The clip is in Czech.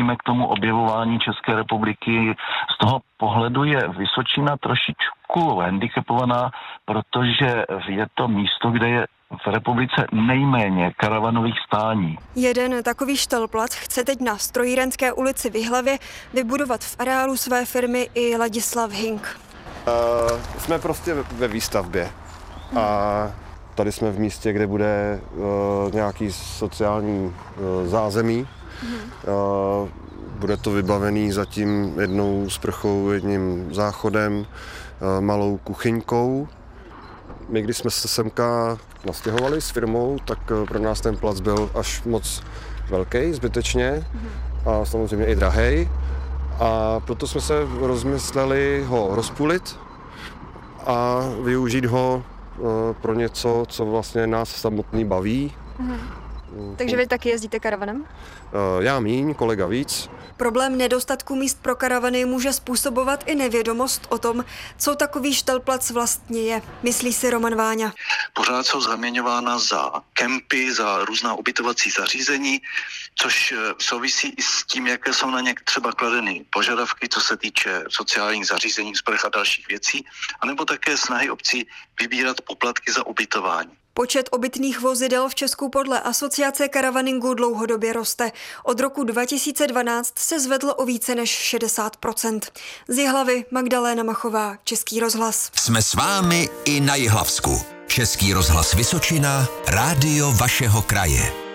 přistupujeme k tomu objevování České republiky. Z toho pohledu je Vysočina trošičku handicapovaná, protože je to místo, kde je v republice nejméně karavanových stání. Jeden takový štelplac chce teď na Strojírenské ulici v Jihlavě vybudovat v areálu své firmy i Ladislav Hink. Jsme prostě ve výstavbě a tady jsme v místě, kde bude nějaký sociální zázemí. Bude to vybavený zatím jednou sprchou, jedním záchodem, malou kuchyňkou. My, když jsme se semka nastěhovali s firmou, tak pro nás ten plac byl až moc velký, zbytečně a samozřejmě i drahej. A proto jsme se rozmysleli ho rozpůlit a využít ho pro něco, co vlastně nás samotný baví. Takže vy taky jezdíte karavanem? Já míň, kolega víc. Problém nedostatku míst pro karavany může způsobovat i nevědomost o tom, co takový štelplac vlastně je, myslí si Roman Váňa. Pořád jsou zaměňována za kempy, za různá ubytovací zařízení, což souvisí i s tím, jaké jsou na ně třeba kladeny požadavky, co se týče sociálních zařízení, sprch a dalších věcí, anebo také snahy obcí vybírat poplatky za ubytování. Počet obytných vozidel v Česku podle Asociace karavaningu dlouhodobě roste. Od roku 2012 se zvedlo o více než 60%. Z Jihlavy Magdaléna Machová, Český rozhlas. Jsme s vámi i na Jihlavsku. Český rozhlas Vysočina, rádio vašeho kraje.